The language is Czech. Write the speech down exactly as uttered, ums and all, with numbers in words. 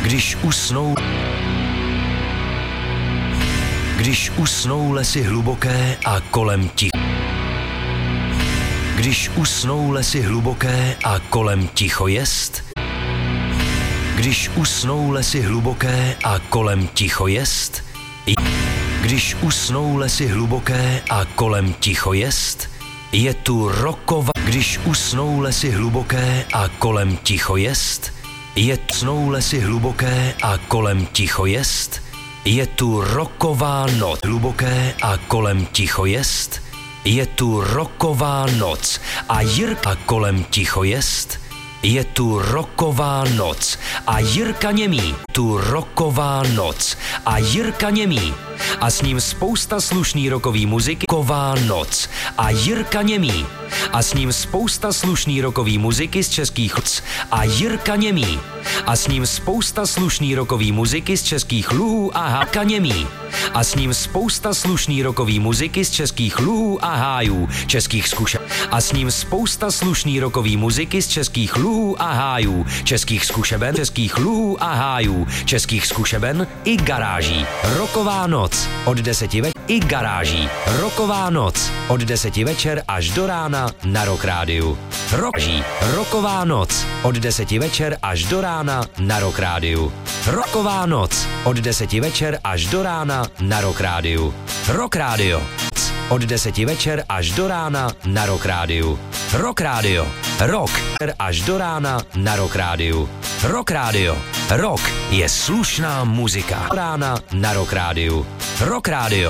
Když usnou Když usnou lesy hluboké a kolem ticho. Když usnou lesy hluboké a kolem ticho jest. Když usnou lesy hluboké a kolem ticho jest. Když usnou lesy hluboké a kolem ticho jest. Je tu roková. Když usnou lesy hluboké a kolem ticho jest. Je tu usnou lesy hluboké a kolem ticho jest. Je tu roková noc. Hluboké a kolem ticho jest. Je tu roková noc. A Jirka kolem ticho jest. Je tu roková noc. A Jirka němý. Tu roková noc. A Jirka němý. A s ním spousta slušný rokový muziky. Roková noc. A Jirka němý. A s ním spousta slušný rokový muziky z českých lc. A Jirka němý. A s ním spousta slušný rokový muziky z českých luhů a Jirka němý. A s ním spousta slušný rokový muziky z českých luhů a hájů, českých zkušeben. A s ním spousta slušný rokový muziky z českých luhů a hájů, českých zkušeben, českých luhů a hájů, českých zkušeben i garáží. Roková noc od deseti večer i garáží. Roková noc od deseti večer až do rána na Rock Rádiu. Roží. Roková noc od deseti večer až do rána na Rock Rádiu. Roková noc od deseti večer až do rána na Rock Rádiu. Rock Radio. Od deseti večer až do rána na Rock Rádiu. Rock Radio. Rock až do rána na Rock Rádiu. Rock Radio. Rock je slušná muzika. Rána na Rock Rádiu. Rock Radio.